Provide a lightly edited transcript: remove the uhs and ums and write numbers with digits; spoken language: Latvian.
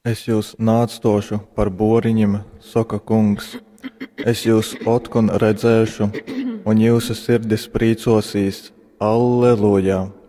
Es jūs nāctošu par boriņiem, saka kungs. Es jūs otkun redzēšu, un jūsu sirdis prīcosīs. Alleluja!